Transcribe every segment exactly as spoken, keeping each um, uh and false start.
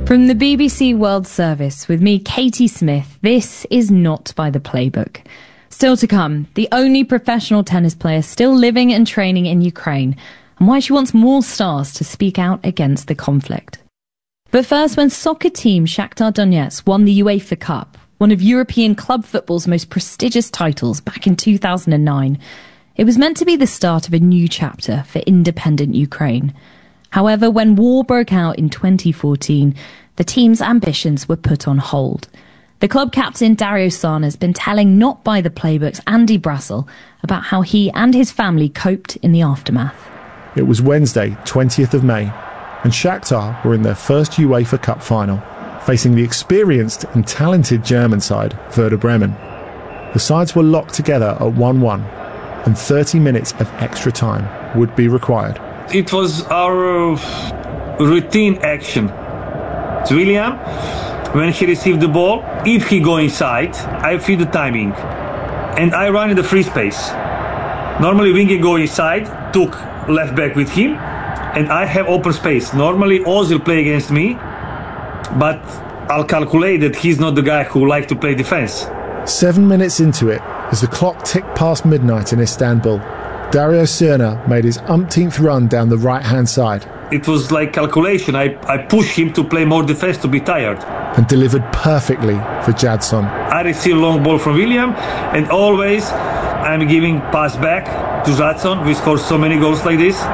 From the B B C World Service, with me, Katie Smith, this is not by the playbook. Still to come, the only professional tennis player still living and training in Ukraine, and why she wants more stars to speak out against the conflict. But first, when soccer team Shakhtar Donetsk won the UEFA Cup, one of European club football's most prestigious titles back in two thousand nine, it was meant to be the start of a new chapter for independent Ukraine. However, when war broke out in twenty fourteen, the team's ambitions were put on hold. The club captain Dario Saric has been telling Not by the Playbook's Andy Brassel about how he and his family coped in the aftermath. It was Wednesday, twentieth of May, and Shakhtar were in their first UEFA Cup final, facing the experienced and talented German side, Werder Bremen. The sides were locked together at one one, and thirty minutes of extra time would be required. It was our uh, routine action. William, when he received the ball, if he go inside, I feel the timing. And I run in the free space. Normally winger go inside, took left back with him, and I have open space. Normally Ozil play against me, but I'll calculate that he's not the guy who like to play defense. Seven minutes into it, as the clock ticked past midnight in Istanbul, Dario Saric made his umpteenth run down the right-hand side. It was like calculation. I, I pushed him to play more defense to be tired. And delivered perfectly for Jadson. I received long ball from William, and always I'm giving pass back to Jadson. We scored so many goals like this.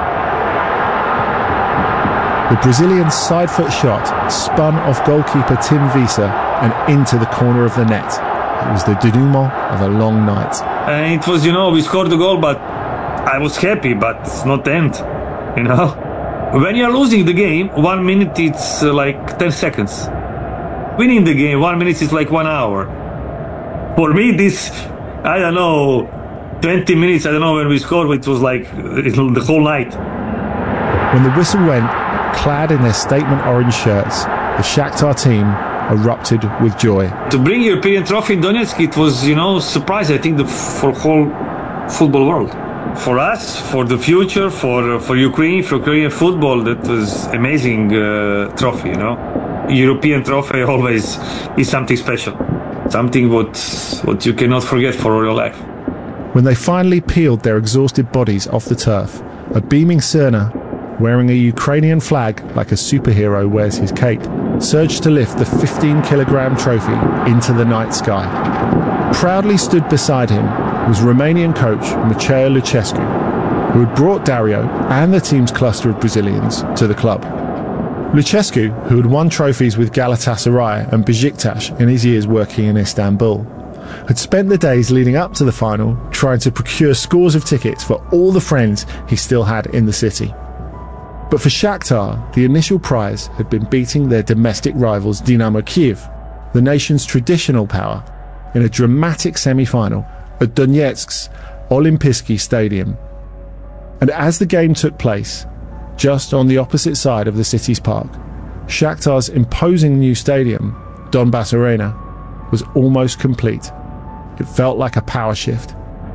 The Brazilian side foot shot spun off goalkeeper Tim Wiese and into the corner of the net. It was the denouement of a long night. And it was, you know, we scored the goal, but I was happy, but it's not the end, you know. When you're losing the game, one minute it's uh, like ten seconds. Winning the game, one minute is like one hour. For me, this, I don't know, twenty minutes, I don't know when we scored, it was like the whole night. When the whistle went, clad in their statement orange shirts, the Shakhtar team erupted with joy. To bring European trophy in Donetsk, it was, you know, surprise, I think, the, for the whole football world. For us, for the future, for for Ukraine, for Korean football, that was amazing uh, trophy, you know. European trophy always is something special, something what what you cannot forget for all your life. When they finally peeled their exhausted bodies off the turf, a beaming Saric, wearing a Ukrainian flag like a superhero wears his cape, surged to lift the fifteen kilogram trophy into the night sky. Proudly stood beside him was Romanian coach Mircea Lucescu, who had brought Dario and the team's cluster of Brazilians to the club. Lucescu, who had won trophies with Galatasaray and Besiktas in his years working in Istanbul, had spent the days leading up to the final trying to procure scores of tickets for all the friends he still had in the city. But for Shakhtar, the initial prize had been beating their domestic rivals Dynamo Kyiv, the nation's traditional power, in a dramatic semi-final at Donetsk's Olympijski Stadium. And as the game took place, just on the opposite side of the city's park, Shakhtar's imposing new stadium, Donbass Arena, was almost complete. It felt like a power shift.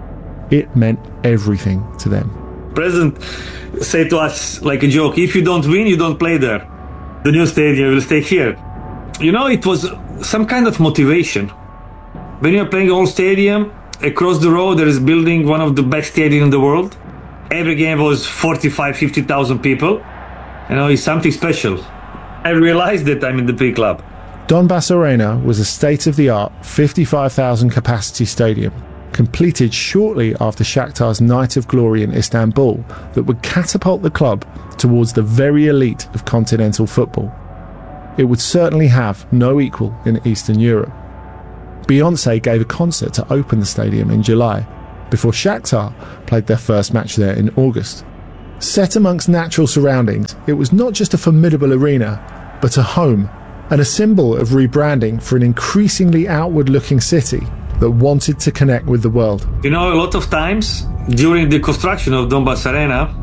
It meant everything to them. President said to us like a joke, if you don't win, you don't play there. The new stadium will stay here. You know, it was some kind of motivation. When you're playing old stadium, across the road there is building one of the best stadiums in the world. Every game was forty-five, fifty thousand people. You know, it's something special. I realized that I'm in the big club. Donbass Arena was a state-of-the-art fifty-five thousand capacity stadium, completed shortly after Shakhtar's Night of Glory in Istanbul, that would catapult the club towards the very elite of continental football. It would certainly have no equal in Eastern Europe. Beyoncé gave a concert to open the stadium in July, before Shakhtar played their first match there in August. Set amongst natural surroundings, it was not just a formidable arena, but a home, and a symbol of rebranding for an increasingly outward-looking city that wanted to connect with the world. You know, a lot of times during the construction of Donbass Arena,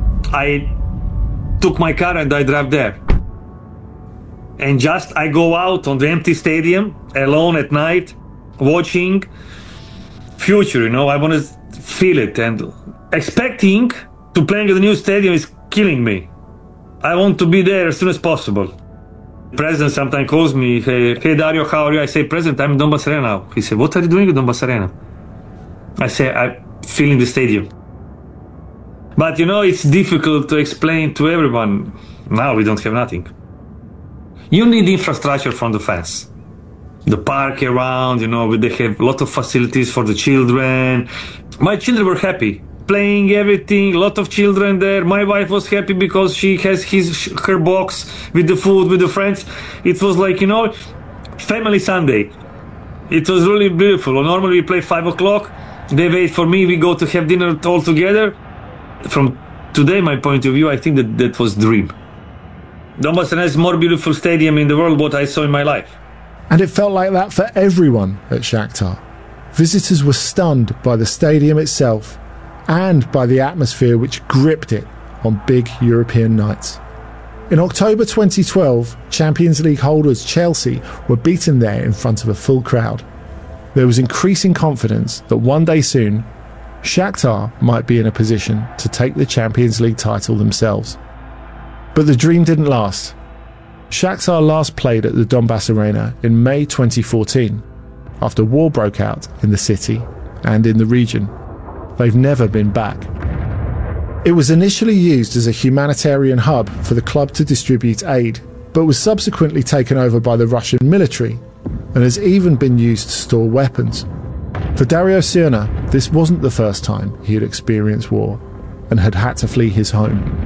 I took my car and I drive there. And just I go out on the empty stadium, alone at night, watching future, you know, I want to feel it. And expecting to play in the new stadium is killing me. I want to be there as soon as possible. President sometimes calls me, hey, hey Dario, how are you? I say, President, I'm in Donbass Arena now. He said, what are you doing in Donbass Arena? I say, I'm filling the stadium. But you know, it's difficult to explain to everyone. Now we don't have nothing. You need infrastructure from the fans. The park around, you know, they have a lot of facilities for the children. My children were happy, playing everything, a lot of children there. My wife was happy because she has his her box with the food, with the friends. It was like, you know, family Sunday. It was really beautiful. Normally we play five o'clock. They wait for me. We go to have dinner all together. From today, my point of view, I think that that was a dream. Donbass Arena is the more beautiful stadium in the world what I saw in my life. And it felt like that for everyone at Shakhtar. Visitors were stunned by the stadium itself and by the atmosphere which gripped it on big European nights. In October twenty twelve, Champions League holders Chelsea were beaten there in front of a full crowd. There was increasing confidence that one day soon, Shakhtar might be in a position to take the Champions League title themselves. But the dream didn't last. Shakhtar last played at the Donbass Arena in May twenty fourteen, after war broke out in the city and in the region. They've never been back. It was initially used as a humanitarian hub for the club to distribute aid, but was subsequently taken over by the Russian military and has even been used to store weapons. For Dario Srna, this wasn't the first time he had experienced war and had had to flee his home.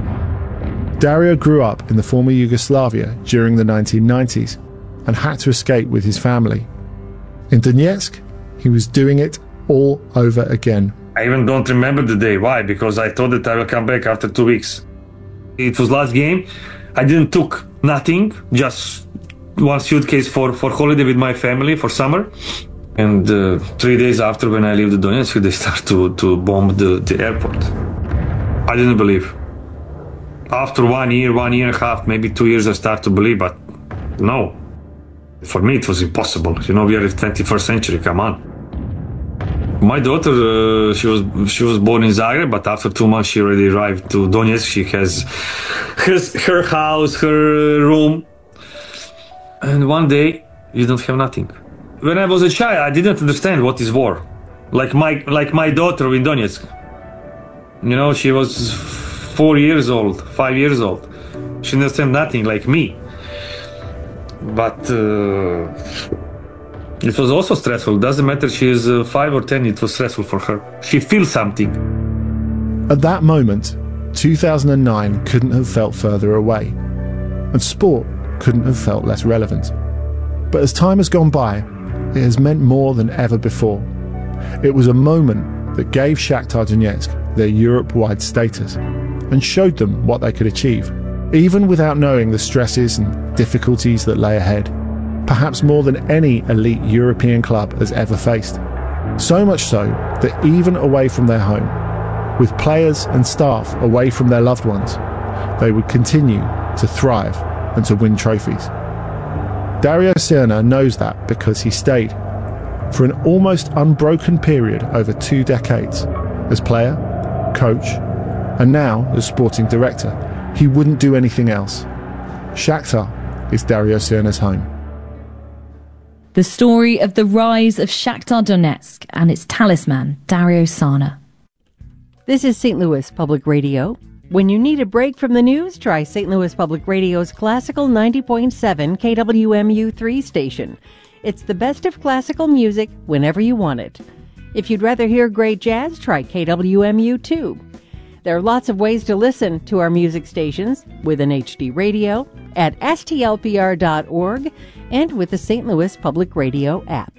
Dario grew up in the former Yugoslavia during the nineteen nineties and had to escape with his family. In Donetsk, he was doing it all over again. I even don't remember the day. Why? Because I thought that I will come back after two weeks. It was last game. I didn't took nothing, just one suitcase for, for holiday with my family for summer. And uh, three days after when I leave the Donetsk, they start to, to bomb the, the airport. I didn't believe. After one year, one year and a half, maybe two years, I start to believe, but no. For me, it was impossible. You know, we are in the twenty-first century, come on. My daughter, uh, she was she was born in Zagreb, but after two months she already arrived to Donetsk. She has her, her house, her room. And one day, you don't have nothing. When I was a child, I didn't understand what is war. Like my like my daughter in Donetsk. You know, she was four years old, five years old. She didn't understand nothing like me. But uh, it was also stressful. Doesn't matter she is uh, five or ten, it was stressful for her. She feels something. At that moment, two thousand nine couldn't have felt further away, and sport couldn't have felt less relevant. But as time has gone by, it has meant more than ever before. It was a moment that gave Shakhtar Donetsk their Europe-wide status and showed them what they could achieve, even without knowing the stresses and difficulties that lay ahead, perhaps more than any elite European club has ever faced. So much so that even away from their home, with players and staff away from their loved ones, they would continue to thrive and to win trophies. Dario Srna knows that because he stayed for an almost unbroken period over two decades as player, coach, and now as sporting director. He wouldn't do anything else. Shakhtar is Dario Srna's home. The story of the rise of Shakhtar Donetsk and its talisman, Dario Srna. This is Saint Louis Public Radio. When you need a break from the news, try Saint Louis Public Radio's classical ninety point seven K W M U three station. It's the best of classical music whenever you want it. If you'd rather hear great jazz, try K W M U two. There are lots of ways to listen to our music stations with an H D radio, at S T L P R dot org, and with the Saint Louis Public Radio app.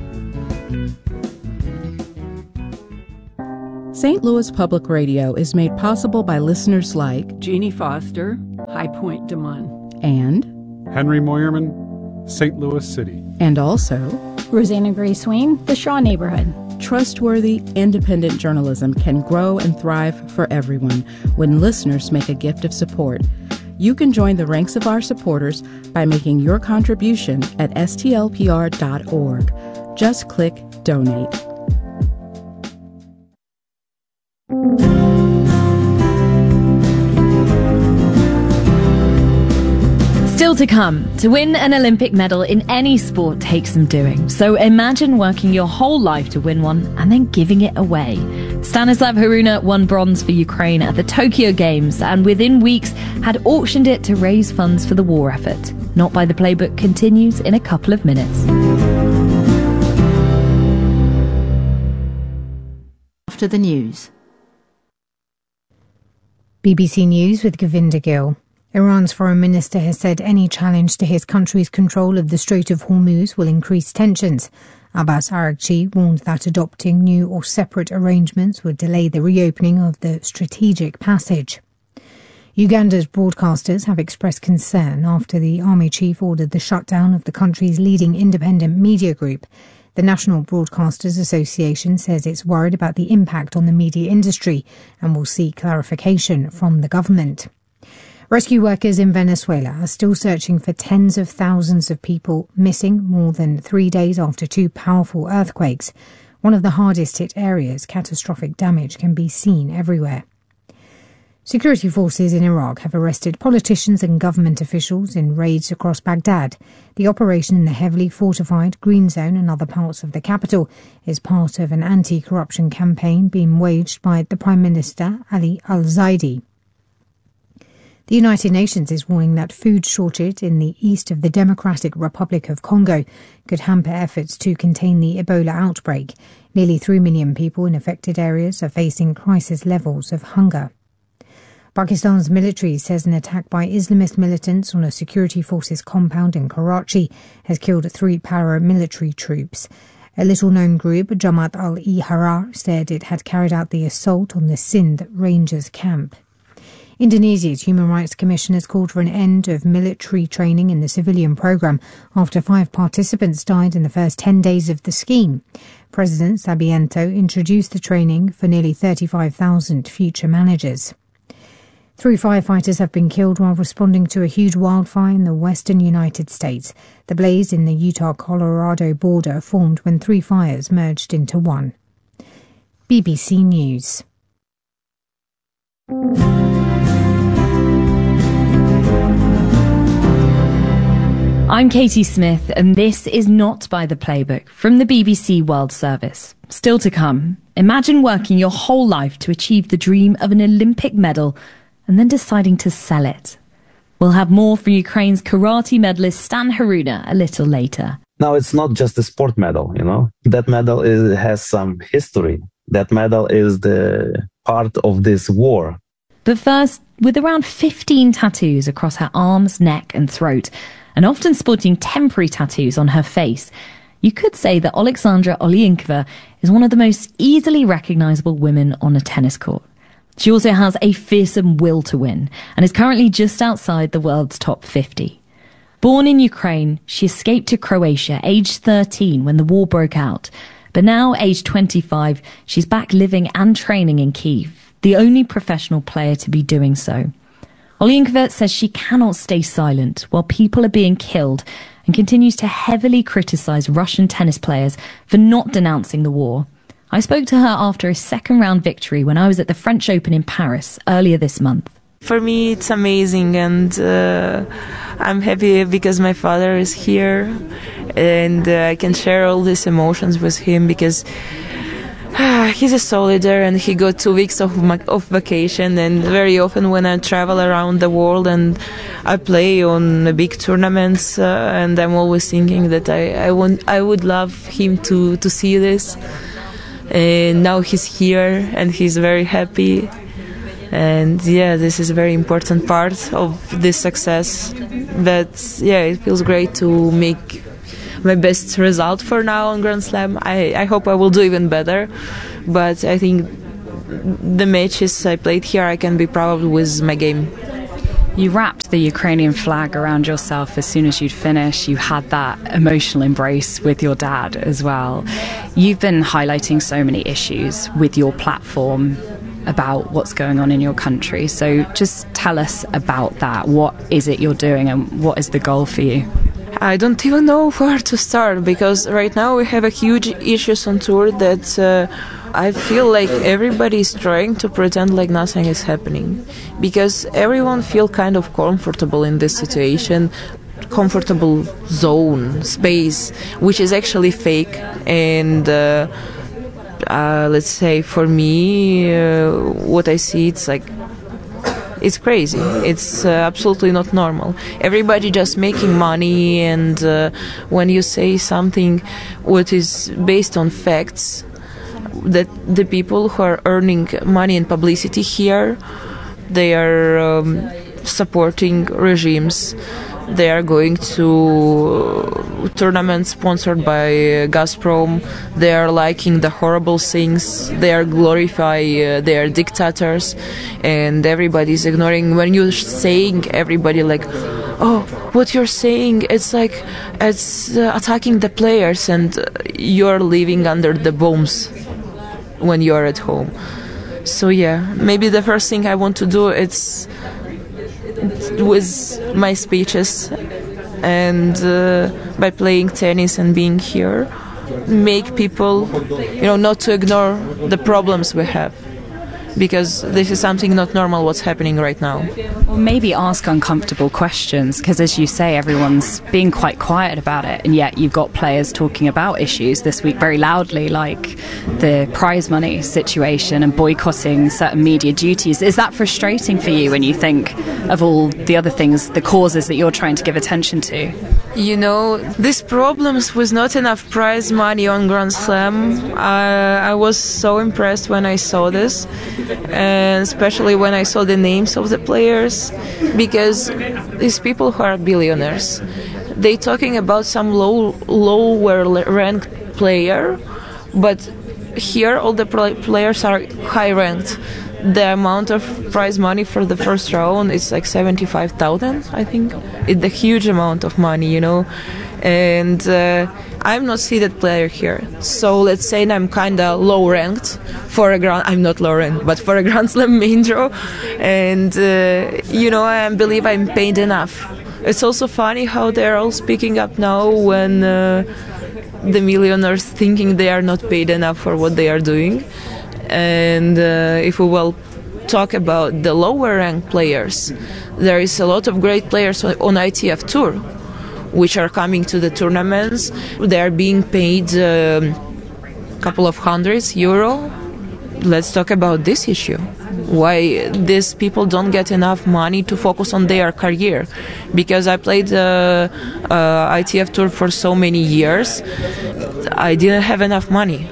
Saint Louis Public Radio is made possible by listeners like Jeannie Foster, High Point Des Moines, and Henry Moyerman, Saint Louis City, and also Rosanna Gray Swain, the Shaw Neighborhood. Trustworthy, independent journalism can grow and thrive for everyone when listeners make a gift of support. You can join the ranks of our supporters by making your contribution at S T L P R dot org. Just click Donate. Still Still to come, to win an Olympic medal in any sport takes some doing. So imagine working your whole life to win one and then giving it away. Stanislav Haruna won bronze for Ukraine at the Tokyo Games and within weeks had auctioned it to raise funds for the war effort. Not by the Playbook continues in a couple of minutes. After the news. B B C News with Govinda Gill. Iran's foreign minister has said any challenge to his country's control of the Strait of Hormuz will increase tensions. Abbas Araghchi warned that adopting new or separate arrangements would delay the reopening of the strategic passage. Uganda's broadcasters have expressed concern after the army chief ordered the shutdown of the country's leading independent media group. The National Broadcasters Association says it's worried about the impact on the media industry and will seek clarification from the government. Rescue workers in Venezuela are still searching for tens of thousands of people missing more than three days after two powerful earthquakes. One of the hardest hit areas, catastrophic damage can be seen everywhere. Security forces in Iraq have arrested politicians and government officials in raids across Baghdad. The operation in the heavily fortified Green Zone and other parts of the capital is part of an anti-corruption campaign being waged by the Prime Minister Ali al-Zaidi. The United Nations is warning that food shortage in the east of the Democratic Republic of Congo could hamper efforts to contain the Ebola outbreak. Nearly three million people in affected areas are facing crisis levels of hunger. Pakistan's military says an attack by Islamist militants on a security forces compound in Karachi has killed three paramilitary troops. A little-known group, Jamaat al-e-Harar, said it had carried out the assault on the Sindh Rangers camp. Indonesia's Human Rights Commission has called for an end of military training in the civilian programme after five participants died in the first ten days of the scheme. President Subianto introduced the training for nearly thirty-five thousand future managers. Three firefighters have been killed while responding to a huge wildfire in the western United States. The blaze in the Utah-Colorado border formed when three fires merged into one. B B C News. I'm Katie Smith, and this is Not by the Playbook from the B B C World Service. Still to come, imagine working your whole life to achieve the dream of an Olympic medal and then deciding to sell it. We'll have more from Ukraine's karate medalist Stan Haruna a little later. Now, it's not just a sport medal, you know. That medal is, has some history. That medal is the part of this war. But first, with around fifteen tattoos across her arms, neck and throat, and often sporting temporary tattoos on her face, you could say that Alexandra Oleinikova is one of the most easily recognisable women on a tennis court. She also has a fearsome will to win and is currently just outside the world's top fifty. Born in Ukraine, she escaped to Croatia aged thirteen when the war broke out. But now, aged twenty-five, she's back living and training in Kyiv, the only professional player to be doing so. Oleinikova says she cannot stay silent while people are being killed and continues to heavily criticise Russian tennis players for not denouncing the war. I spoke to her after a second-round victory when I was at the French Open in Paris earlier this month. For me, it's amazing, and uh, I'm happy because my father is here, and uh, I can share all these emotions with him because uh, he's a soldier, and he got two weeks of, of vacation, and very often when I travel around the world and I play on the big tournaments, uh, and I'm always thinking that I, I, want, I would love him to, to see this. And now he's here and he's very happy, and yeah, this is a very important part of this success. But yeah, it feels great to make my best result for now on Grand Slam. I, I hope I will do even better, but I think the matches I played here I can be proud with my game. You wrapped the Ukrainian flag around yourself as soon as you'd finished. You had that emotional embrace with your dad as well. You've been highlighting so many issues with your platform about what's going on in your country. So just tell us about that. What is it you're doing and what is the goal for you? I don't even know where to start because right now we have a huge issues on tour that uh, I feel like everybody is trying to pretend like nothing is happening because everyone feel kind of comfortable in this situation. comfortable zone, space, which is actually fake. And uh, uh, let's say for me, uh, what I see, it's like, it's crazy. It's uh, absolutely not normal. Everybody just making money, and uh, when you say something what is based on facts, that the people who are earning money and publicity here, they are um, supporting regimes. They are going to tournaments sponsored by Gazprom. They are liking the horrible things. They are glorifying uh, their dictators, and everybody is ignoring. When you're saying, everybody like, oh, what you're saying, it's like it's uh, attacking the players, and you're living under the bombs when you're at home. So yeah, maybe the first thing I want to do is with my speeches and uh, by playing tennis and being here, make people, you know, not to ignore the problems we have, because this is something not normal what's happening right now. Or maybe ask uncomfortable questions, because as you say, everyone's being quite quiet about it, and yet you've got players talking about issues this week very loudly, like the prize money situation and boycotting certain media duties. Is that frustrating for you when you think of all the other things, the causes that you're trying to give attention to? You know, these problems with not enough prize money on Grand Slam, I, I was so impressed when I saw this, and especially when I saw the names of the players, because these people who are billionaires, they talking about some low, lower ranked player, but here all the players are high ranked. The amount of prize money for the first round is like seventy-five thousand, I think. It's a huge amount of money, you know. And uh, I'm not seeded player here. So let's say I'm kind of low ranked for a grand, I'm not low ranked, but for a Grand Slam main draw. And, uh, you know, I believe I'm paid enough. It's also funny how they're all speaking up now when uh, the millionaires thinking they are not paid enough for what they are doing. And uh, if we will talk about the lower ranked players, there is a lot of great players on I T F Tour which are coming to the tournaments. They are being paid a um, couple of hundreds euro. Let's talk about this issue. Why these people don't get enough money to focus on their career? Because I played uh, uh, I T F Tour for so many years, I didn't have enough money.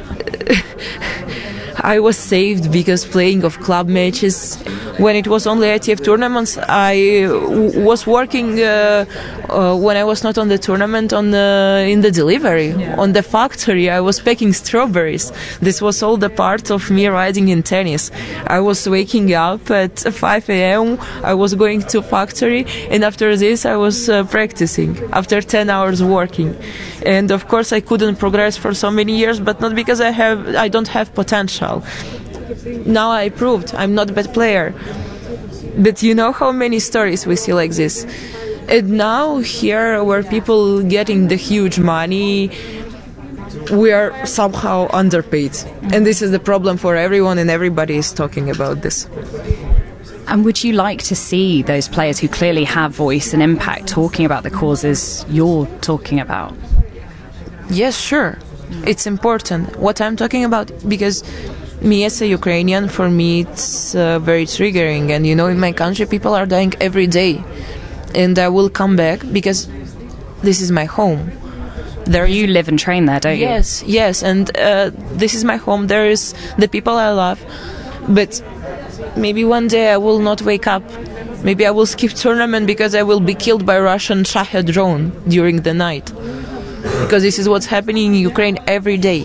I was saved because playing of club matches. When it was only I T F tournaments, I w- was working uh, uh, when I was not on the tournament on the, in the delivery, yeah. On the factory. I was packing strawberries. This was all the part of me riding in tennis. I was waking up at five a.m. I was going to factory, and after this I was uh, practicing after ten hours working. And of course I couldn't progress for so many years, but not because I have I don't have potential. Now I proved I'm not a bad player. But you know how many stories we see like this. And now here where people getting the huge money, we are somehow underpaid. And this is the problem for everyone, and everybody is talking about this. And would you like to see those players who clearly have voice and impact talking about the causes you're talking about? Yes, sure. It's important. What I'm talking about, because me as a Ukrainian, for me it's uh, very triggering. And you know, in my country people are dying every day. And I will come back because this is my home. There you live and train there, don't you? Yes, yes. And uh, this is my home. There is the people I love. But maybe one day I will not wake up. Maybe I will skip tournament because I will be killed by Russian Shahed drone during the night. Because this is what's happening in Ukraine every day.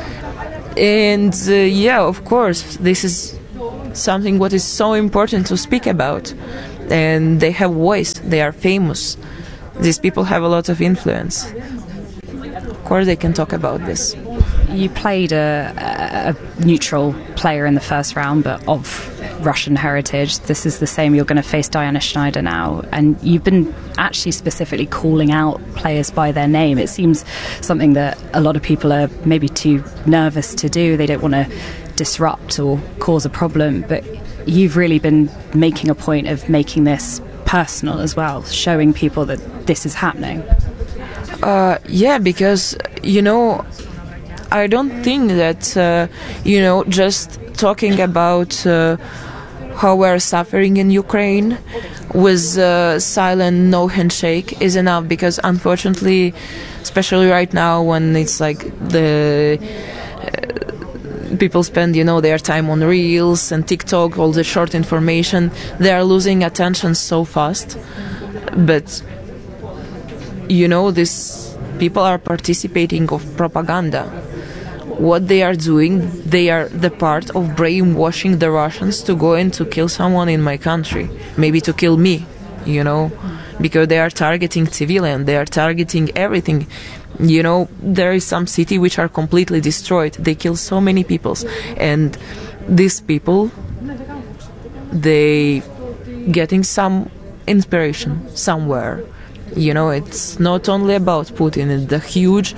And uh, yeah, of course, this is something what is so important to speak about. And they have voice, they are famous. These people have a lot of influence. Of course they can talk about this. You played a, a neutral player in the first round, but of Russian heritage. This is the same. You're going to face Diana Schneider now, and you've been actually specifically calling out players by their name. It seems something that a lot of people are maybe too nervous to do. They don't want to disrupt or cause a problem, but you've really been making a point of making this personal as well, showing people that this is happening? Uh, yeah, because, you know, I don't think that, uh, you know, just talking about uh, how we're suffering in Ukraine with uh, silent no handshake is enough, because unfortunately, especially right now when it's like the uh, people spend, you know, their time on Reels and TikTok, all the short information, they are losing attention so fast. But, you know, these people are participating of propaganda. What they are doing, they are the part of brainwashing the Russians to go and to kill someone in my country, maybe to kill me, you know, because they are targeting civilians, they are targeting everything. You know, there is some city which are completely destroyed. They kill so many people, and these people, they getting some inspiration somewhere. You know, it's not only about Putin, it's the huge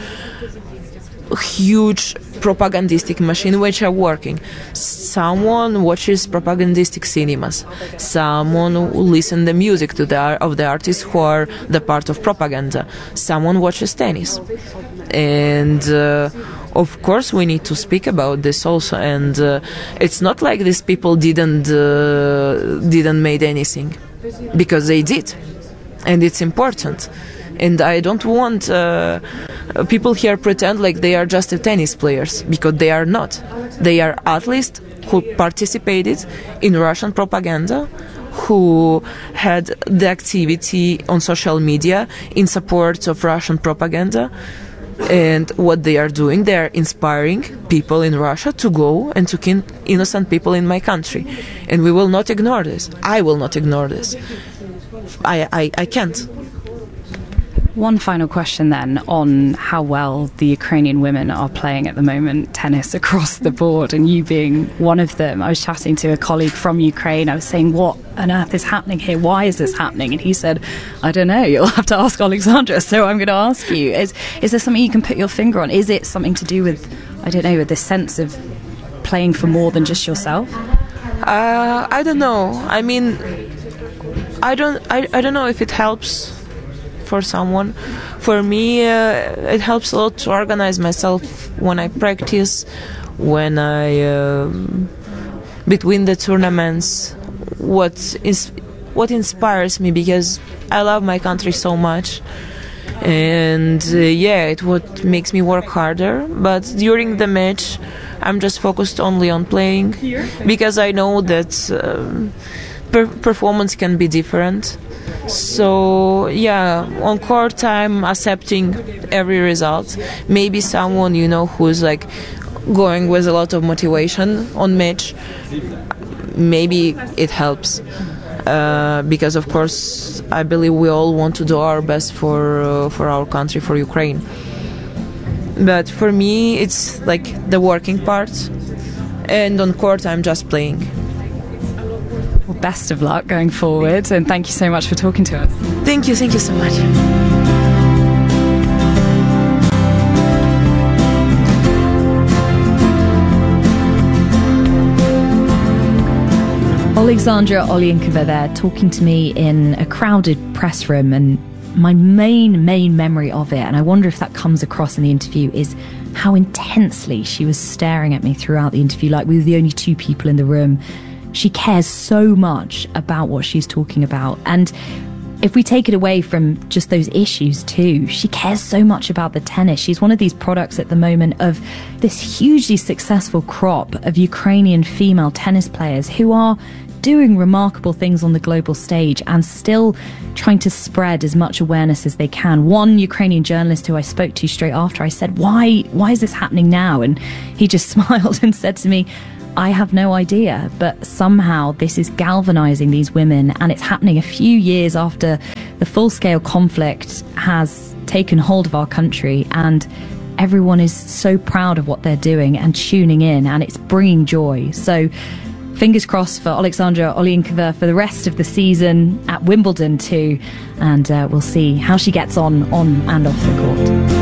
huge propagandistic machine which are working. Someone watches propagandistic cinemas. Someone listens the music to the of the artists who are the part of propaganda. Someone watches tennis. And uh, of course we need to speak about this also. And uh, it's not like these people didn't uh, didn't made anything, because they did, and it's important. And I don't want uh, people here pretend like they are just tennis players, because they are not. They are athletes who participated in Russian propaganda, who had the activity on social media in support of Russian propaganda. And what they are doing, they are inspiring people in Russia to go and to kill innocent people in my country. And we will not ignore this. I will not ignore this. I, I, I can't. One final question then on how well the Ukrainian women are playing at the moment, tennis across the board, and you being one of them. I was chatting to a colleague from Ukraine. I was saying, what on earth is happening here? Why is this happening? And he said, I don't know, you'll have to ask Alexandra, so I'm going to ask you. Is, is there something you can put your finger on? Is it something to do with, I don't know, with this sense of playing for more than just yourself? Uh, I don't know. I mean, I don't, I, I don't know if it helps for someone. For me, uh, it helps a lot to organize myself when I practice, when I uh, between the tournaments. What is what inspires me, because I love my country so much, and uh, yeah, it what makes me work harder. But during the match, I'm just focused only on playing, because I know that uh, per- performance can be different. So yeah, on court I'm accepting every result. Maybe someone, you know, who's like going with a lot of motivation on match, maybe it helps, uh, because of course I believe we all want to do our best for uh, for our country, for Ukraine. But for me it's like the working part, and on court I'm just playing. Well, best of luck going forward, and thank you so much for talking to us. Thank you, thank you so much. Alexandra Oleinkova there, talking to me in a crowded press room, and my main, main memory of it, and I wonder if that comes across in the interview, is how intensely she was staring at me throughout the interview, like we were the only two people in the room. She cares so much about what she's talking about. And if we take it away from just those issues too, she cares so much about the tennis. She's one of these products at the moment of this hugely successful crop of Ukrainian female tennis players who are doing remarkable things on the global stage and still trying to spread as much awareness as they can. One Ukrainian journalist who I spoke to straight after, I said, why, why is this happening now? And he just smiled and said to me, I have no idea, but somehow this is galvanizing these women, and it's happening a few years after the full-scale conflict has taken hold of our country, and everyone is so proud of what they're doing and tuning in, and it's bringing joy. So fingers crossed for Alexandra Oleinkova for the rest of the season at Wimbledon too, and uh, we'll see how she gets on on and off the court.